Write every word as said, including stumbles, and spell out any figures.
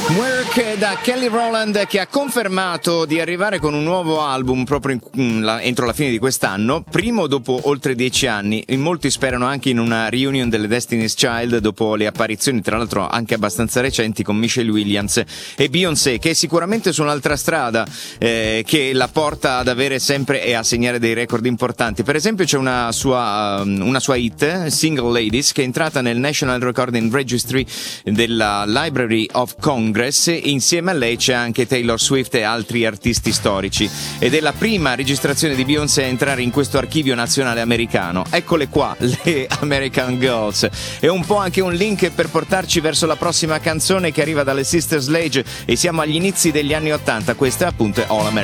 Work da Kelly Rowland, che ha confermato di arrivare con un nuovo album proprio in, la, entro la fine di quest'anno, primo dopo oltre dieci anni. In molti sperano anche in una reunion delle Destiny's Child dopo le apparizioni, tra l'altro anche abbastanza recenti, con Michelle Williams e Beyoncé, che è sicuramente su un'altra strada eh, che la porta ad avere sempre e a segnare dei record importanti. Per esempio c'è una sua, una sua hit, Single Ladies, che è entrata nel National Recording Registry della Library of Congress. Insieme a lei c'è anche Taylor Swift e altri artisti storici, ed è la prima registrazione di Beyoncé a entrare in questo archivio nazionale americano. Eccole qua, le American Girls. È un po' anche un link per portarci verso la prossima canzone, che arriva dalle Sister Sledge, e siamo agli inizi degli anni ottanta. Questa appunto è All American.